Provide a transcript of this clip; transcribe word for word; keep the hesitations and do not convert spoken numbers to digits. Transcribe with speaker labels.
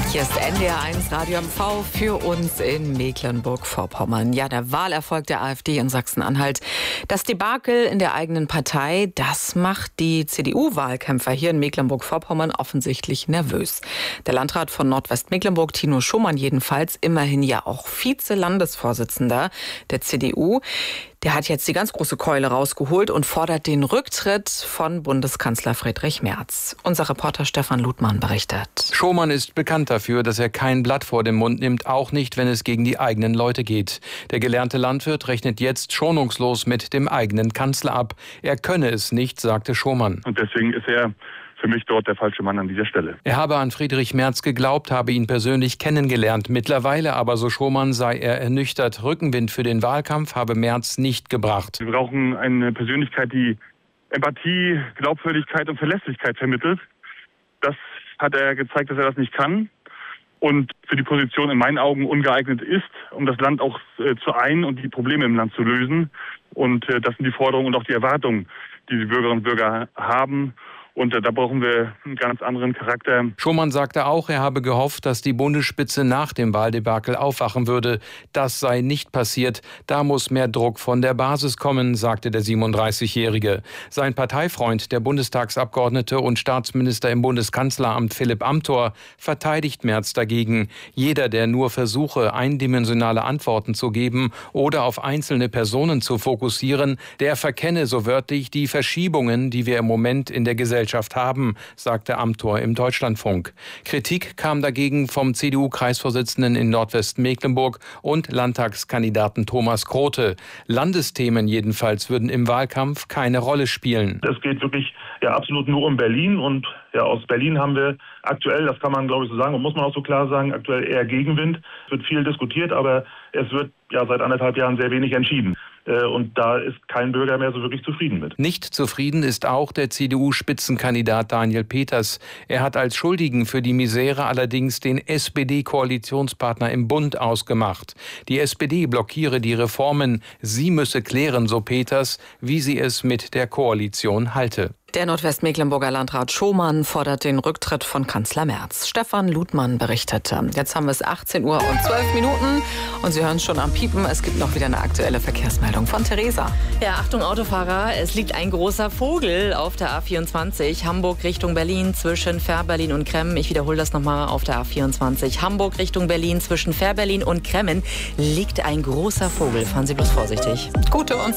Speaker 1: Hier ist N D R eins Radio M V für uns in Mecklenburg-Vorpommern. Ja, der Wahlerfolg der AfD in Sachsen-Anhalt. Das Debakel in der eigenen Partei, das macht die C D U-Wahlkämpfer hier in Mecklenburg-Vorpommern offensichtlich nervös. Der Landrat von Nordwestmecklenburg, Tino Schumann jedenfalls, immerhin ja auch Vize-Landesvorsitzender der C D U, der hat jetzt die ganz große Keule rausgeholt und fordert den Rücktritt von Bundeskanzler Friedrich Merz. Unser Reporter Stefan Ludmann berichtet.
Speaker 2: Schumann ist bekannt dafür, dass er kein Blatt vor den Mund nimmt, auch nicht, wenn es gegen die eigenen Leute geht. Der gelernte Landwirt rechnet jetzt schonungslos mit dem eigenen Kanzler ab. Er könne es nicht, sagte Schumann.
Speaker 3: Und deswegen ist er für mich dort der falsche Mann an dieser Stelle.
Speaker 2: Er habe an Friedrich Merz geglaubt, habe ihn persönlich kennengelernt. Mittlerweile aber, so Schumann, sei er ernüchtert. Rückenwind für den Wahlkampf habe Merz nicht gebracht.
Speaker 3: Wir brauchen eine Persönlichkeit, die Empathie, Glaubwürdigkeit und Verlässlichkeit vermittelt. Das hat er gezeigt, dass er das nicht kann. Und für die Position in meinen Augen ungeeignet ist, um das Land auch äh, zu ein und die Probleme im Land zu lösen. Und äh, das sind die Forderungen und auch die Erwartungen, die die Bürgerinnen und Bürger haben. Und da brauchen wir einen ganz anderen Charakter.
Speaker 2: Schumann sagte auch, er habe gehofft, dass die Bundesspitze nach dem Wahldebakel aufwachen würde. Das sei nicht passiert. Da muss mehr Druck von der Basis kommen, sagte der siebenunddreißigjährige. Sein Parteifreund, der Bundestagsabgeordnete und Staatsminister im Bundeskanzleramt Philipp Amthor, verteidigt Merz dagegen. Jeder, der nur versuche, eindimensionale Antworten zu geben oder auf einzelne Personen zu fokussieren, der verkenne so wörtlich die Verschiebungen, die wir im Moment in der Gesellschaft haben, sagte Amthor im Deutschlandfunk. Kritik kam dagegen vom C D U-Kreisvorsitzenden in Nordwestmecklenburg und Landtagskandidaten Thomas Grote. Landesthemen jedenfalls würden im Wahlkampf keine Rolle spielen.
Speaker 4: Es geht wirklich ja absolut nur um Berlin und ja, aus Berlin haben wir aktuell, das kann man glaube ich so sagen und muss man auch so klar sagen, aktuell eher Gegenwind. Es wird viel diskutiert, aber es wird ja seit anderthalb Jahren sehr wenig entschieden. Und da ist kein Bürger mehr so wirklich zufrieden mit.
Speaker 2: Nicht zufrieden ist auch der C D U-Spitzenkandidat Daniel Peters. Er hat als Schuldigen für die Misere allerdings den S P D-Koalitionspartner im Bund ausgemacht. Die S P D blockiere die Reformen. Sie müsse klären, so Peters, wie sie es mit der Koalition halte.
Speaker 1: Der Nordwestmecklenburger Landrat Schumann fordert den Rücktritt von Kanzler Merz. Stefan Ludmann berichtete. Jetzt haben wir es achtzehn Uhr und zwölf Minuten und Sie hören es schon am Piepen. Es gibt noch wieder eine aktuelle Verkehrsmeldung von Theresa.
Speaker 5: Ja, Achtung Autofahrer, es liegt ein großer Vogel auf der A vierundzwanzig, Hamburg Richtung Berlin zwischen Fährberlin und Kremmen. Ich wiederhole das nochmal auf der A vierundzwanzig, Hamburg Richtung Berlin zwischen Fährberlin und Kremmen liegt ein großer Vogel. Fahren Sie bloß vorsichtig.
Speaker 1: Gute und